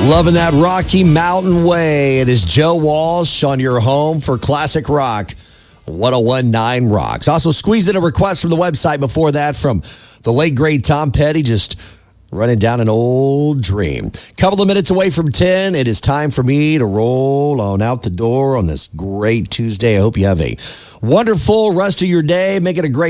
Loving that Rocky Mountain Way. It is Joe Walsh on your home for Classic Rock 1019 Rocks. Also squeezed in a request from the website before that from the late great Tom Petty, just running down an old dream. Couple of minutes away from 10. It is time for me to roll on out the door on this great Tuesday. I hope you have a wonderful rest of your day. Make it a great